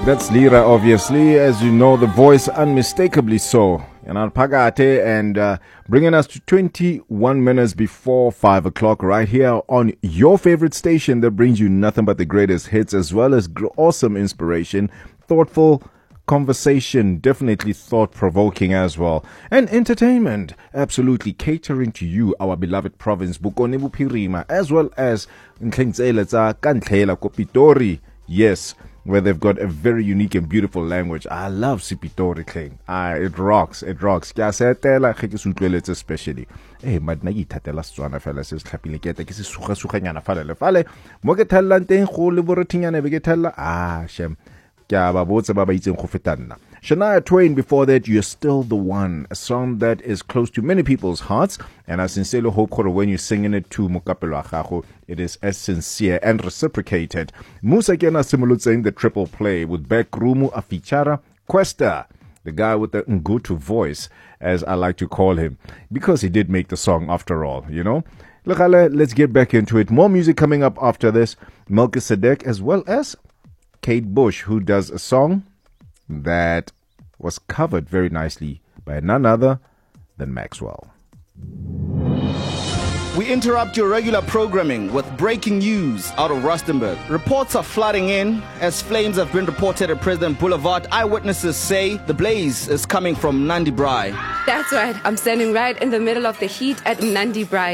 That's Lira, obviously, as you know, the voice unmistakably so. Pagate, and bringing us to 21 minutes before 5 o'clock right here on your favorite station that brings you nothing but the greatest hits as well as awesome inspiration, thoughtful conversation, definitely thought-provoking as well, and entertainment, absolutely catering to you, our beloved province, Bokone Bophirima, as well as Ntlheng tsa Kantlela ko Pitori. Yes, where they've got a very unique and beautiful language. I love Sipitori Kling. It rocks, it rocks. Ke a se etela ge ke se utlweletse especially. Madna ke ithatela Setswana fela se se tlhapile ke ke se suga-suganyana fale le fale. Mo ke thellang teng go le borothinyana be ke thella. Shem. Ke a ba botse ba ba itseng go feta nna. Shania Twain, before that, You're Still the One, a song that is close to many people's hearts, and I sincerely hope that when you're singing it to Mokapelo Akhago, it is as sincere and reciprocated. Musa Kena simulating the triple play with Beck Rumu Afichara Questa, the guy with the Ngutu voice, as I like to call him, because he did make the song after all, you know. Let's get back into it. More music coming up after this. Melchizedek, as well as Kate Bush, who does a song that was covered very nicely by none other than Maxwell. We interrupt your regular programming with breaking news out of Rustenburg. Reports are flooding in as flames have been reported at President Boulevard. Eyewitnesses say the blaze is coming from Nandi Braai. That's right. I'm standing right in the middle of the heat at Nandi Braai.